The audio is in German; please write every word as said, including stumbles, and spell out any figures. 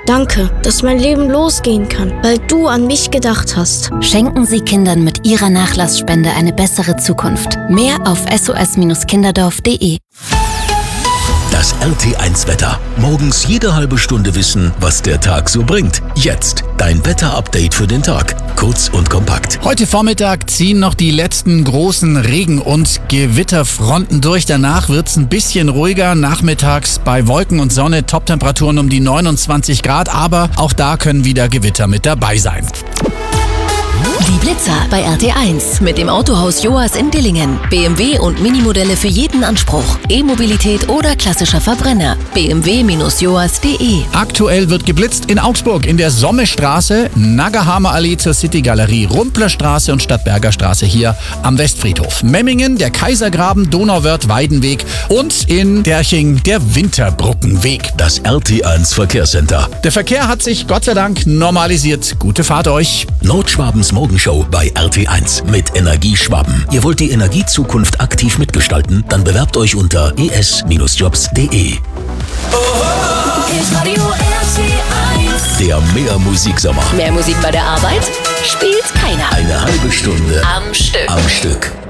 Danke, dass mein Leben losgehen kann, weil du an mich gedacht hast. Schenken Sie Kindern mit Ihrer Nachlassspende eine bessere Zukunft. Mehr auf s o s kinderdorf punkt d e. Das R T eins Wetter. Morgens jede halbe Stunde wissen, was der Tag so bringt. Jetzt dein Wetter-Update für den Tag. Kurz und kompakt. Heute Vormittag ziehen noch die letzten großen Regen- und Gewitterfronten durch. Danach wird es ein bisschen ruhiger. Nachmittags bei Wolken und Sonne Toptemperaturen um die neunundzwanzig Grad. Aber auch da können wieder Gewitter mit dabei sein. Die Blitzer bei R T eins mit dem Autohaus Joas in Dillingen. B M W und Minimodelle für jeden Anspruch. E-Mobilität oder klassischer Verbrenner. b m w Bindestrich joas punkt d e. Aktuell wird geblitzt in Augsburg in der Sommestraße, Naggerhamer Allee zur City-Galerie, Rumplerstraße und Stadtberger Straße hier am Westfriedhof. Memmingen, der Kaisergraben, Donauwörth-Weidenweg und in Derching der Winterbrückenweg. Das R T eins Verkehrscenter. Der Verkehr hat sich Gott sei Dank normalisiert. Gute Fahrt euch. Nordschwabens Morgenshow bei R T eins mit Energieschwaben. Ihr wollt die Energiezukunft aktiv mitgestalten? Dann bewerbt euch unter e s jobs punkt d e. Der Mehr Musiksommer. Mehr Musik bei der Arbeit? Spielt keiner. Eine halbe Stunde Am Stück. Am Stück.